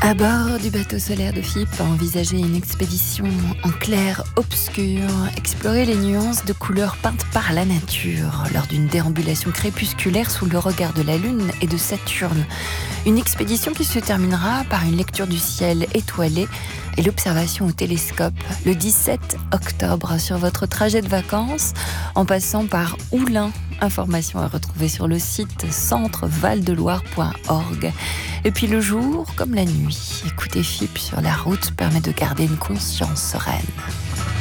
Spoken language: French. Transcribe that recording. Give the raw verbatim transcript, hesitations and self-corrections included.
À bord du bateau solaire de F I P, envisager une expédition en clair-obscur, explorer les nuances de couleurs peintes par la nature lors d'une déambulation crépusculaire sous le regard de la Lune et de Saturne. Une expédition qui se terminera par une lecture du ciel étoilé et l'observation au télescope le dix-sept octobre sur votre trajet de vacances en passant par Oulin. Informations à retrouver sur le site centre val de loire point org. Et puis le jour comme la nuit, écouter F I P sur la route permet de garder une conscience sereine.